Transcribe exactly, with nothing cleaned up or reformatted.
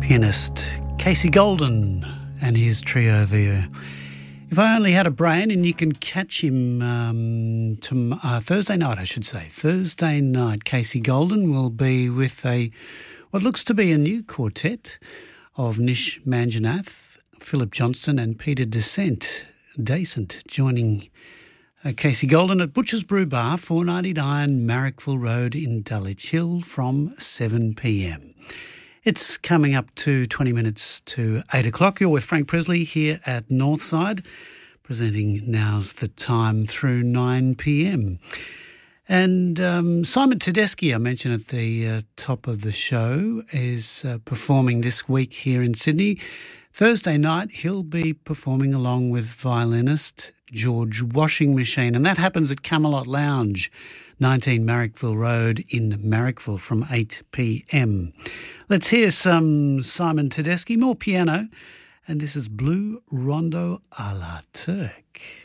pianist Casey Golden and his trio there. If I Only Had a Brain, and you can catch him um, to, uh, Thursday night, I should say. Thursday night, Casey Golden will be with a what looks to be a new quartet of Nish Manjunath, Philip Johnston and Peter Decent, Decent joining uh, Casey Golden at Butcher's Brew Bar, four ninety-nine Marrickville Road in Dulwich Hill from seven p m. It's coming up to twenty minutes to eight o'clock. You're with Frank Presley here at Northside, presenting Now's the Time through nine p m. And um, Simon Tedeschi, I mentioned at the uh, top of the show, is uh, performing this week here in Sydney. Thursday night, he'll be performing along with violinist George Washing Machine, and that happens at Camelot Lounge, nineteen Marrickville Road in Marrickville from eight p m. Let's hear some Simon Tedeschi, more piano, and this is Blue Rondo a la Turk.